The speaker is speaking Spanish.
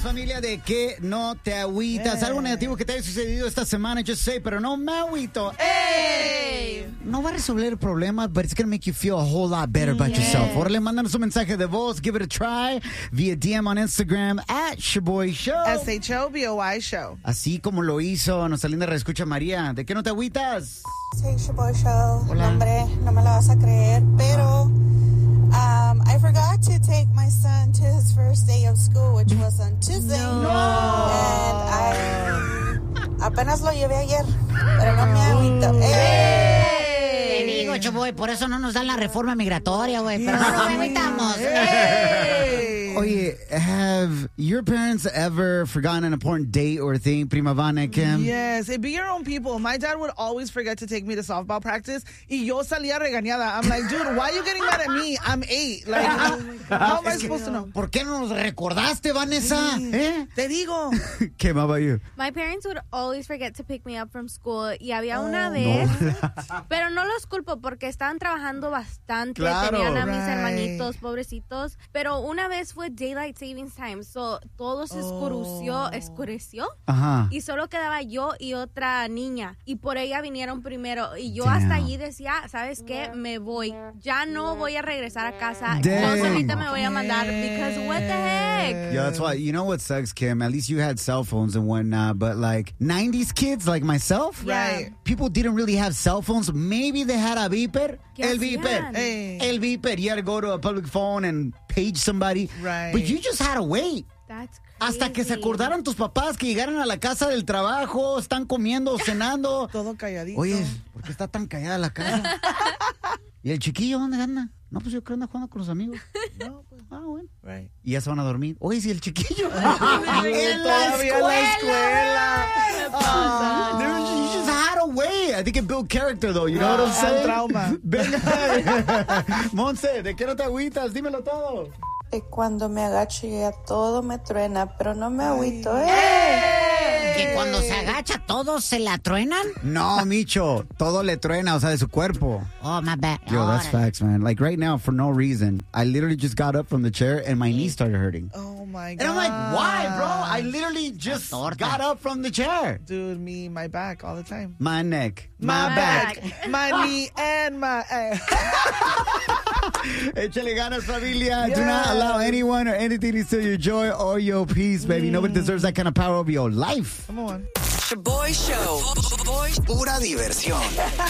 familia, de que no te agüitas. Algo negativo que te haya sucedido esta semana, yo sé, pero no me agüito. ¡Ey! No va a resolver el problema, but it's going to make you feel a whole lot better about yourself. Órale, mándanos un mensaje de voz, give it a try, via DM on Instagram, @ShaboyShow. SHOBOY Show. Así como lo hizo nuestra linda reescucha María. ¿De qué no te agüitas? Hey, Shaboy Show. Hola. Hombre, no me la vas a creer, pero I forgot to take my son to his first day of school, which was on Tuesday. And I apenas lo llevé ayer, pero no me agüito. Te digo, Choboy, por eso no nos dan la reforma migratoria, güey. Pero no nos agüitamos. Oye, have your parents ever forgotten an important date or thing, Prima Vana, Kim? Yes, it'd be your own people. My dad would always forget to take me to softball practice, y yo salía regañada. I'm like, dude, why are you getting mad at me? I'm 8. Like, how am I supposed to know? ¿Por qué no nos recordaste, Vanessa? ¿Eh? Te digo. Kim, how about you? My parents would always forget to pick me up from school. Y había una vez, pero no los culpo porque estaban trabajando bastante. Claro. Tenían a mis Right. hermanitos, pobrecitos. Pero una vez fue Daylight Savings Time. So, todo se escureció. Ajá. Y solo quedaba yo y otra niña. Y por ella vinieron primero. Y yo Damn. hasta allí decía, ¿sabes qué? Me voy. Ya no voy a regresar a casa. Dang. Yo solita me voy a mandar. Because what the heck? Yeah, that's why. You know what sucks, Kim? At least you had cell phones and whatnot. But like 90s kids like myself, Right. people didn't really have cell phones. Maybe they had a beeper. ¿Qué El hacían? beeper. Hey. El beeper. You had to go to a public phone and page somebody. Right. But you just had to wait. That's crazy. Hasta que se acordaran tus papás que llegaran a la casa del trabajo, están comiendo, cenando. Todo calladito. Oye, ¿por qué está tan callada la casa? ¿Y el chiquillo dónde anda? No, pues yo creo que anda jugando con los amigos. No, pues. Ah, bueno. Right. Y ya se van a dormir. Oye, si el chiquillo. en Todavía en la escuela. You just had to wait. I think it built character, though. You know what I'm saying? Trauma. Venga. Monse, ¿de qué no te agüitas? Dímelo todo. Cuando me agacho ya todo me truena, pero no me agüito. Que cuando se agacha, ¿todos se la truenan? No, Micho. Todo le truena, o sea, de su cuerpo. Oh, my bad. Yo, that's Órale. facts, man. Like right now, for no reason, I literally just got up from the chair and my knee started hurting. Oh, my God. And I'm like, why, bro? I literally just torta. got up from the chair. Dude, my back all the time. My neck, My back. my knee, and my ass. Échale ganas, familia. Do not allow anyone or anything to steal your joy or your peace, baby. Nobody deserves that kind of power over your life. Come on. Shaboy Show. Pura diversión.